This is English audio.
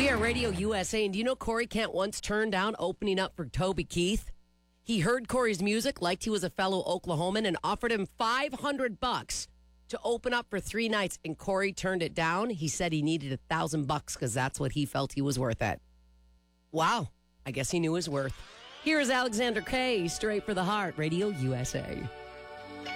We are Radio USA, and do you know Corey Kent once turned down opening up for Toby Keith? He heard Corey's music, liked he was a fellow Oklahoman, and offered him $500 to open up for 3 nights, and Corey turned it down. He said he needed $1,000 because that's what he felt he was worth it. Wow, I guess he knew his worth. Here is Alexander Kay, Straight for the Heart, Radio USA.